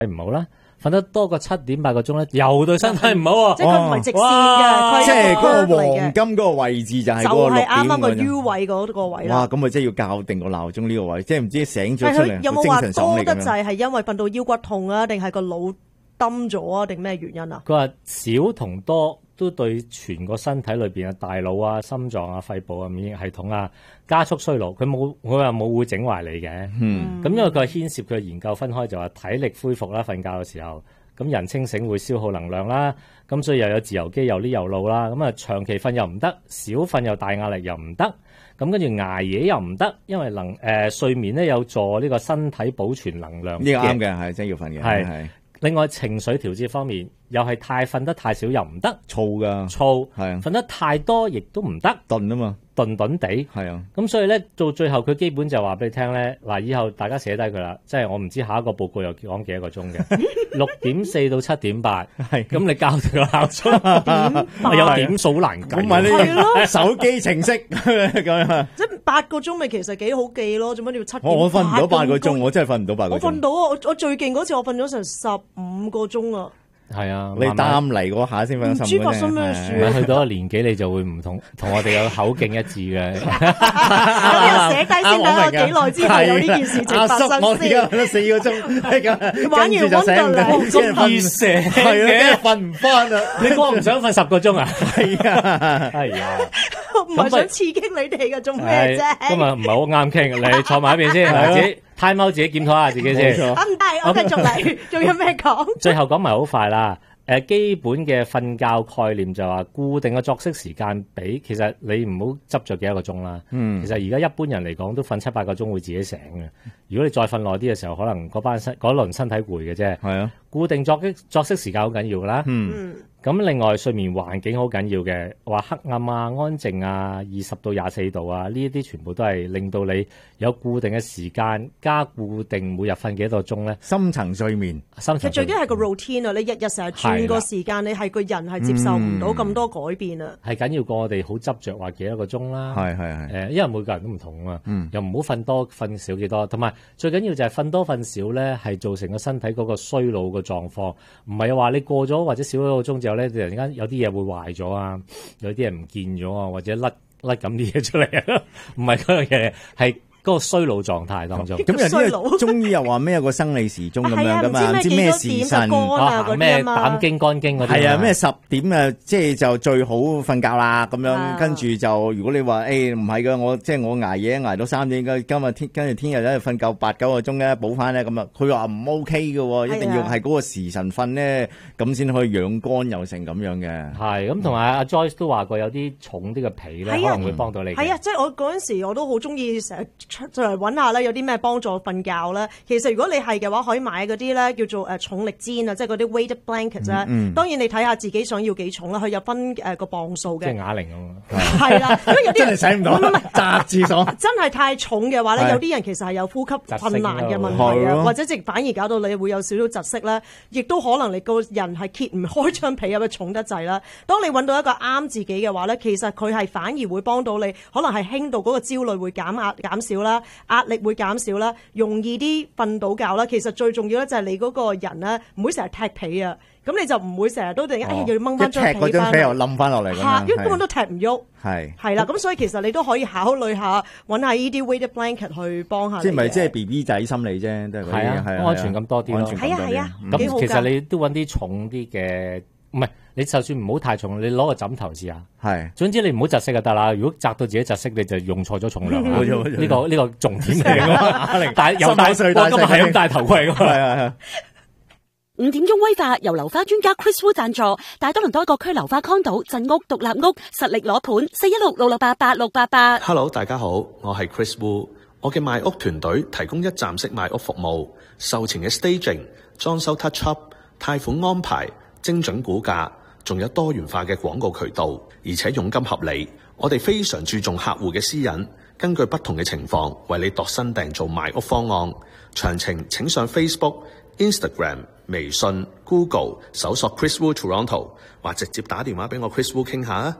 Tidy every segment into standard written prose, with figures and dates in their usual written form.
唔好啦。瞓得多過7.8個鐘咧，又對身體唔好喎。 即係佢唔係直線嘅， 即係嗰個個黃金嗰個位置就係嗰個6點啱啱個 U 位嗰個位啦。 哇！咁咪即係要校定個鬧鐘呢個位，即係唔知醒咗出嚟有冇話多得滯滯係因為瞓到腰骨痛啊，定係個腦冧咗啊，定咩原因啊？ 佢話少同多都對全個身體裏邊嘅大腦啊、心臟啊、肺部啊、免疫系統啊加速衰老。佢話冇會整壞你嘅。咁因為佢係牽涉佢嘅研究分開，就話體力恢復啦，瞓覺嘅時候，咁人清醒會消耗能量啦，咁所以又有自由基又呢又路啦。咁啊長期瞓又唔得，少瞓又大壓力又唔得，咁跟住捱夜又唔得，因為睡眠咧有助呢個身體保存能量。 呢個啱嘅，係真係要瞓嘅。係。 另外情緒調節方面，又係太瞓得太少又唔得， 燥㗎， 燥係啊， 瞓得太多亦都唔得， 頓啊嘛， 頓地係啊。 咁所以咧，到最後佢基本就話俾你聽咧，嗱，以後大家寫低佢啦，即係我唔知下一個報告又講幾多個鐘嘅，6.4到7.8，係咁你校條鬧鐘，有點數難計， 唔係你手機程式咁樣， 即係8個鐘咪其實幾好記咯，做乜要7.8？ 我瞓唔到8個鐘，我真係瞓唔到8個鐘。 我瞓到啊！我最勁嗰次我瞓咗成15個鐘啊！ 係啊， 你擔嚟嗰下先瞓15個鐘。 唔知發生咩事？ 去到個年紀你就會唔同我哋有口徑一致嘅。 咁又寫低先睇我幾耐之後有呢件事情發生先。 我而家瞓咗4個鐘， 玩完就醒唔到， 咁易醒嘅，瞓唔翻啊！ 你哥唔想瞓10個鐘啊？ 係啊， 係啊， 唔係想刺激你哋嘅，做咩啫？ 今日唔係好啱傾，你坐埋一邊先，自己 time out 自己檢討下自己先。 唔係，我繼續嚟，仲有咩講？ 最後講埋好快啦。基本嘅瞓覺概念就話固定嘅作息時間比，其實你唔好執着幾多個鐘啦。其實而家一般人嚟講都瞓7-8個鐘會自己醒嘅。如果你再瞓耐啲嘅時候，可能嗰輪身體攰嘅啫。係啊，固定作息時間好緊要㗎啦。咁另外睡眠環境好緊要嘅，話黑暗啊、安靜啊、20到24度啊，呢一啲全部都係令到你有固定嘅時間加固定每日瞓幾多個鐘咧。 深層睡眠， 其實最緊係個 routine 啊！你日日成日轉個時間，你係個人係接受唔到咁多改變啊。 係緊要過我哋好執着話幾多個鐘啦。係因為每個人都唔同啊。又唔好瞓多瞓少幾多，同埋最緊要就係瞓多瞓少咧，係造成個身體嗰個衰老嘅狀況，唔係話你過咗或者少咗個鐘之後咧，突然間有啲嘢會壞咗啊，有啲嘢唔見咗啊，或者甩咁啲嘢出嚟啊，唔係嗰樣嘢係。嗰個衰老狀態當中， 咁有啲中醫又話咩有個生理時鐘咁樣噶嘛？唔知咩時辰咩膽經肝經嗰啲， 係啊，咩10點啊，即係就最好瞓覺啦咁樣。跟住就如果你話唔係噶，我捱夜捱到3點，跟住聽日咧瞓夠8-9個鐘咧補翻咧咁啊，佢話唔 OK 嘅，一定要係嗰個時辰瞓咧，咁先可以養肝又成咁樣嘅。 係咁，同埋阿 Joyce 都話過有啲重啲嘅被咧，可能會幫到你。 係啊，即係我嗰陣時我都好中意成日就嚟揾下咧，有啲咩幫助瞓覺咧？其實如果你係嘅話，可以買嗰啲咧叫做重力氈啊，即係嗰啲 weighted blanket 啫。當然你睇下自己想要幾重啦，佢有分個磅數嘅。 即係啞鈴咁啊！ 係啦，因為有啲人使唔到，唔係扎字爽。 真係太重嘅話咧，有啲人其實係有呼吸困難嘅問題啊，或者反而搞到你會有少少窒息啦，亦都可能你個人係揭唔開張被，有冇重得滯啦？當你揾到一個啱自己嘅話咧，其實佢係反而會幫到你，可能係輕度嗰個焦慮會減少啦。壓力會減少啦，容易啲瞓到覺啦。其實最重要咧就係你嗰個人咧唔會成日踢被啊，咁你就唔會成日都突然間要掹翻張被翻。 踢嗰張被又冧翻落嚟㗎， 因為根本都踢唔喐。係啦，咁所以其實你都可以考慮下揾下呢啲 weighted blanket 去幫下你。 即係咪即係 BB 仔心理啫，都係嗰啲係安全感多啲咯。 係啊， 咁其實你都揾啲重啲嘅。唔係，你就算唔好太重，你攞個枕頭試下。係，總之你唔好窒息就得啦。如果窒到自己窒息，你就用錯咗重量啦。呢個重點嚟㗎。但係又戴，我今日係咁戴頭盔㗎。係。 5點鐘威化由流花專家 Chris Wu 贊助，大多倫多各區流花康島鎮屋獨立屋實力攞盤，416-668-8688。 Hello， 大家好，我係 Chris Wu。我嘅賣屋團隊提供一站式賣屋服務，售前嘅 staging、裝修 touch up、貸款安排。精準估價，仲有多元化嘅廣告渠道，而且佣金合理。我哋非常注重客戶嘅私隱，根據不同嘅情況為你度身訂造賣屋方案。詳情請上 Facebook、Instagram、微信、Google 搜索 Chris Wu Toronto， 或直接打電話俾我 Chris Wu 傾下啊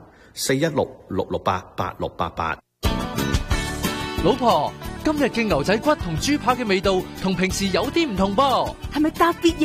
，416-668-8688。 老婆，今日嘅牛仔骨同豬扒嘅味道同平時有啲唔同噃， 係咪特別